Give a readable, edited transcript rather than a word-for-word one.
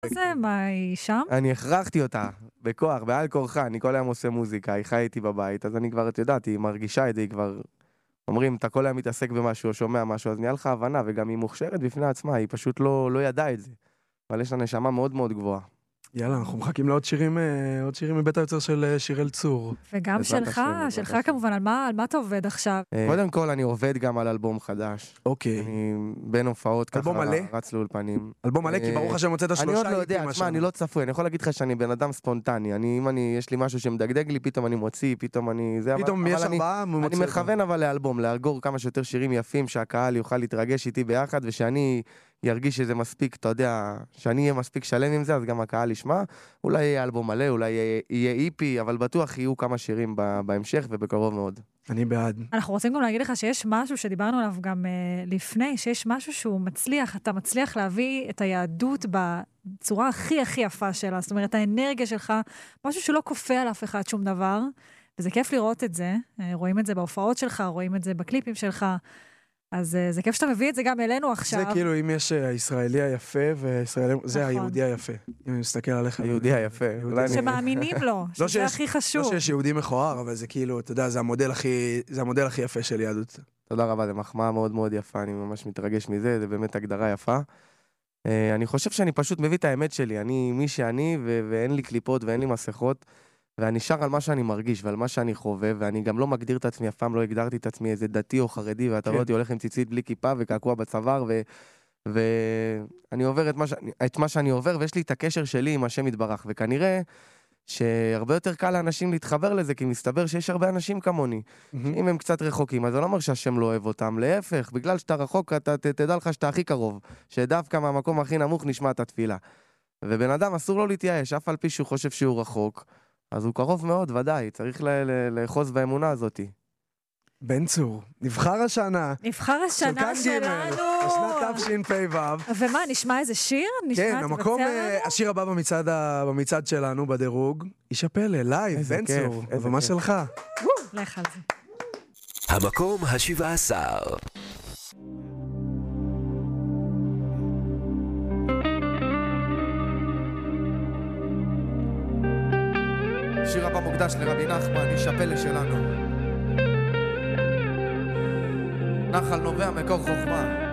זה, מה, היא שם? אני הכרחתי אותה, בכוח, בעל כורחה, אני כל היום עושה מוזיקה, היא חיה איתי בבית, אז אני כבר, את יודעת, היא מרגישה את זה, היא כבר... אומרים, אתה כל היום מתעסק במשהו או שומע משהו, אז נהיה לך הבנה, וגם היא מוכשרת בפני עצמה, היא פשוט לא ידעה את זה. אבל יש לה נשמה מאוד מאוד גבוהה. יאללה, אנחנו מחכים לעוד שירים מבית היוצר של שיראל צור. וגם שלך כמובן, על מה אתה עובד עכשיו? קודם כל, אני עובד גם על אלבום חדש. אוקיי. אני בין הופעות ככה אלבום מלא? רץ לאולפנים. אלבום מלא, כי ברוך השם הוצאת 3 אני עוד לא יודע, תשמע, אני לא צפוי, אני יכול להגיד לך שאני בן אדם ספונטני, אם יש לי משהו שמדגדג לי, פתאום אני מוציא, פתאום אני... פתאום יש 4, אני מכוון אבל לאלבום, לאגור כמה שיותר שירים יפים, שהקהל יוכל להתרגש איתי ביחד, ושאני ירגיש שזה מספיק, אתה יודע, שאני אהיה מספיק שלם עם זה, אז גם הקהל ישמע. אולי יהיה אלבום מלא, אולי יהיה איפי, אבל בטוח יהיו כמה שירים בהמשך ובקרוב מאוד. אני בעד. אנחנו רוצים גם להגיד לך שיש משהו שדיברנו עליו גם לפני, שיש משהו שהוא מצליח, אתה מצליח להביא את היהדות בצורה הכי הכי יפה שלה, זאת אומרת, האנרגיה שלך, משהו שלא כופה על אף אחד שום דבר, וזה כיף לראות את זה, רואים את זה בהופעות שלך, רואים את זה בקליפים שלך, אז זה כיף שאתה מביא את זה גם אלינו עכשיו. זה כאילו אם יש הישראלי היפה, זה היהודי היפה. אם אני מסתכל עליך. היהודי היפה. שמאמינים לו, שזה הכי חשוב. לא שיש יהודי מכוער, אבל זה כאילו, אתה יודע, זה המודל הכי יפה של יהדות. תודה רבה, זה מחמאה מאוד מאוד יפה, אני ממש מתרגש מזה, זה באמת הגדרה יפה. אני חושב שאני פשוט מביא את האמת שלי, אני מי שאני, ואין לי קליפות ואין לי מסכות, ואני שר על מה שאני מרגיש ועל מה שאני חווה, ואני גם לא מגדיר את עצמי, אף פעם לא הגדרתי את עצמי איזה דתי או חרדי, ואתה רואה אותי הולך עם ציצית בלי כיפה וקעקוע בצוואר, ואני עובר את מה שאני עובר, ויש לי את הקשר שלי עם השם יתברך, וכנראה שהרבה יותר קל לאנשים להתחבר לזה, כי מסתבר שיש הרבה אנשים כמוני, אם הם קצת רחוקים, אז זה לא אומר שהשם לא אוהב אותם, להפך, בגלל שאתה רחוק, אתה תדע לך שאתה הכי קרוב, שדווקא מהמקום הכי נמוך נשמע את התפילה. ובן אדם אסור לו להתייאש, אף על פי שהוא חושב שהוא רחוק, אז הוא קרוב מאוד, ודאי, צריך לאחוז באמונה הזאת. בן צור, נבחר השנה. נבחר השנה שלנו. השנת תשפ"ו. ומה, נשמע איזה שיר? כן, המקום, השיר הבא במצעד שלנו, בדירוג, איש הפלא, לייב, בן צור, ומה שלך? לך על זה. המקום ה-17. שיר הבא מוקדש לרבי נחמן, איש הפלא שלנו. נחל נובע מקור חוכמה.